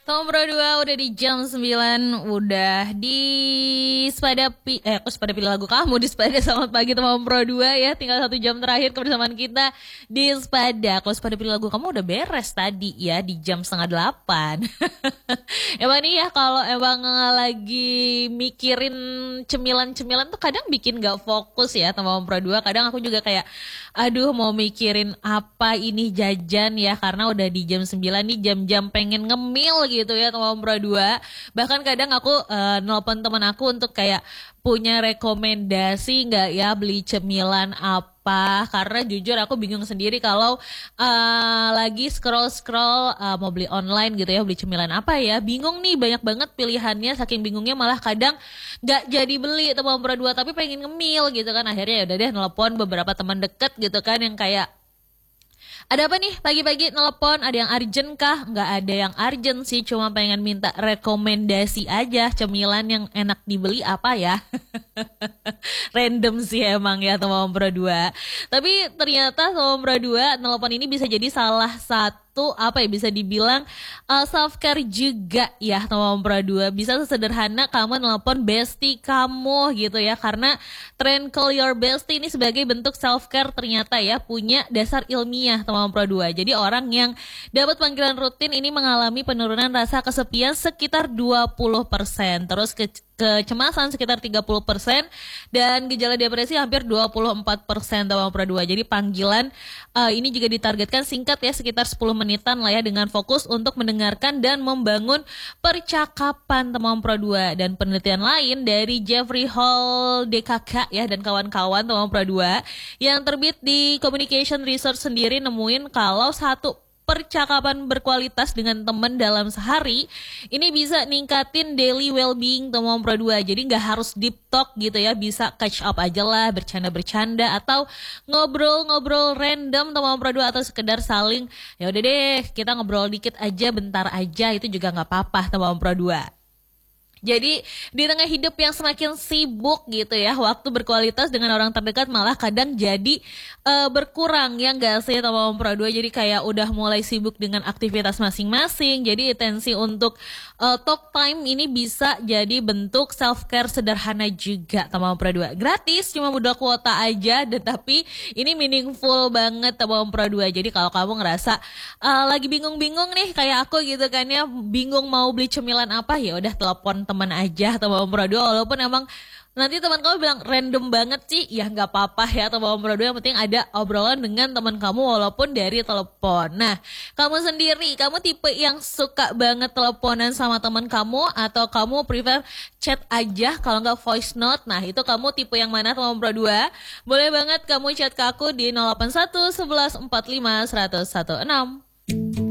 Tom Pro 2 udah di jam 9, udah di aku sepada pilih lagu kamu di Sepada. Selamat pagi Tom Pro 2 ya, tinggal 1 jam terakhir kebersamaan kita di Sepada. Kalau Sepada pilih lagu kamu udah beres tadi ya di jam setengah 8. Emang nih ya, kalau emang lagi mikirin cemilan-cemilan tuh kadang bikin gak fokus ya Tom Pro 2. Kadang aku juga kayak aduh mau mikirin apa ini jajan ya, karena udah di jam 9 nih, jam-jam pengen ngemil gitu ya teman Pro 2. Bahkan kadang aku nelpon teman aku untuk kayak punya rekomendasi nggak ya beli cemilan apa, karena jujur aku bingung sendiri kalau lagi scroll-scroll mau beli online gitu ya, beli cemilan apa ya, bingung nih, banyak banget pilihannya, saking bingungnya malah kadang nggak jadi beli teman Pro 2 tapi pengen ngemil gitu kan. Akhirnya ya udah deh nelpon beberapa teman deket gitu kan, yang kayak ada apa nih pagi-pagi nelpon, ada yang urgent kah? Nggak ada yang urgent sih, cuma pengen minta rekomendasi aja cemilan yang enak dibeli apa ya. Random sih emang ya teman Pro 2. Tapi ternyata teman Pro 2 nelpon ini bisa jadi salah satu apa ya, bisa dibilang self care juga ya teman Pro 2. Bisa sesederhana kamu nelpon bestie kamu gitu ya, karena tren call your bestie ini sebagai bentuk self care ternyata ya punya dasar ilmiah teman Pro 2. Jadi orang yang dapat panggilan rutin ini mengalami penurunan rasa kesepian sekitar 20%, terus kecemasan sekitar 30%, dan gejala depresi hampir 24% teman Pro 2. Jadi panggilan ini juga ditargetkan singkat ya, sekitar 10 menitan lah ya, dengan fokus untuk mendengarkan dan membangun percakapan teman Pro 2. Dan penelitian lain dari Jeffrey Hall DKK ya dan kawan-kawan teman Pro 2 yang terbit di Communication Research sendiri nemuin kalau satu percakapan berkualitas dengan teman dalam sehari ini bisa ningkatin daily well-being teman Pro 2. Jadi nggak harus deep talk gitu ya, bisa catch up aja lah, bercanda-bercanda atau ngobrol-ngobrol random teman Pro 2, atau sekedar saling ya udah deh kita ngobrol dikit aja, bentar aja, itu juga nggak apa-apa teman Pro 2. Jadi di tengah hidup yang semakin sibuk gitu ya, waktu berkualitas dengan orang terdekat malah kadang jadi berkurang ya nggak sih teman Pro 2. Jadi kayak udah mulai sibuk dengan aktivitas masing-masing. Jadi intensi untuk talk time ini bisa jadi bentuk self care sederhana juga teman Pro 2. Gratis, cuma modal kuota aja, tapi ini meaningful banget teman Pro 2. Jadi kalau kamu ngerasa lagi bingung-bingung nih kayak aku gitu kan ya, bingung mau beli cemilan apa, ya udah telepon teman aja teman Pro 2. Walaupun emang nanti teman kamu bilang random banget sih, ya nggak apa-apa ya teman Pro 2, yang penting ada obrolan dengan teman kamu walaupun dari telepon. Nah, kamu sendiri, kamu tipe yang suka banget teleponan sama teman kamu, atau kamu prefer chat aja kalau nggak voice note? Nah, itu kamu tipe yang mana teman Pro 2? Boleh banget kamu chat ke aku di 081 11 45 116.